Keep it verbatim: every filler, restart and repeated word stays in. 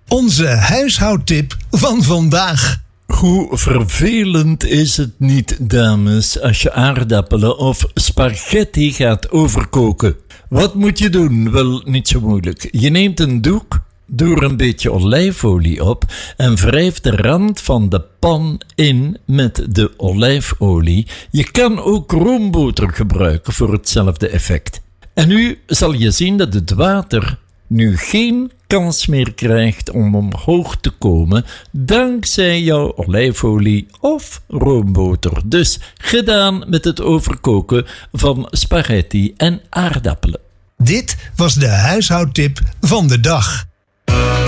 Onze huishoudtip van vandaag. Hoe vervelend is het niet, dames, als je aardappelen of spaghetti gaat overkoken? Wat moet je doen? Wel, niet zo moeilijk. Je neemt een doek, doe er een beetje olijfolie op en wrijf de rand van de pan in met de olijfolie. Je kan ook roomboter gebruiken voor hetzelfde effect. En nu zal je zien dat het water nu geen kans meer krijgt om omhoog te komen dankzij jouw olijfolie of roomboter. Dus gedaan met het overkoken van spaghetti en aardappelen. Dit was de huishoudtip van de dag.